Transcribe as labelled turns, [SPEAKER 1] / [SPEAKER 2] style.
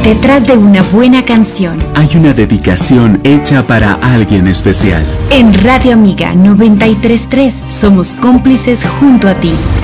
[SPEAKER 1] Detrás de una buena canción
[SPEAKER 2] hay una dedicación hecha para alguien especial.
[SPEAKER 1] En Radio Amiga 93.3 somos cómplices junto a ti.